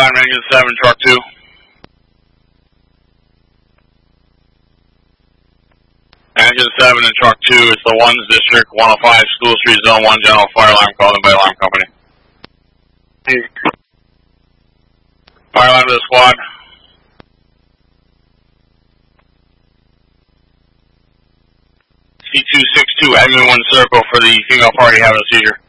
alarm, engine 7, truck 2. Engine 7 and truck 2 is the 1's District 105 School Street Zone 1 general fire alarm called in by alarm company. Fire alarm to the squad. C262 admin 1 circle for the female party having a seizure.